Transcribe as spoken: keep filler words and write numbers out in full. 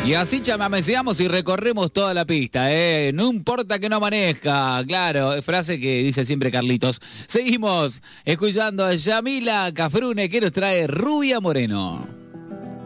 Y así chamameceamos y recorremos toda la pista, ¿eh? No importa que no amanezca, claro, frase que dice siempre Carlitos. Seguimos escuchando a Yamila Cafrune, que nos trae Rubia Moreno.